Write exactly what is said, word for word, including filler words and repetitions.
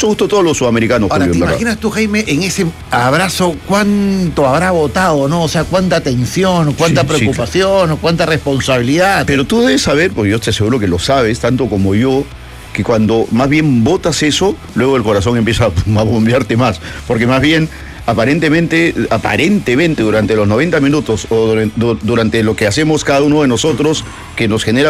mucho gusto a todos los sudamericanos. Ahora, Julio, ¿te en verdad. imaginas tú, Jaime, en ese abrazo cuánto habrá votado, ¿no? O sea, cuánta tensión, cuánta Sí, sí, preocupación, o cuánta responsabilidad. Pero tú debes saber, porque yo estoy seguro que lo sabes, tanto como yo, que cuando más bien votas eso, luego el corazón empieza a bombearte más. Porque más bien, aparentemente, aparentemente durante los noventa minutos o durante, durante lo que hacemos cada uno de nosotros, que nos genera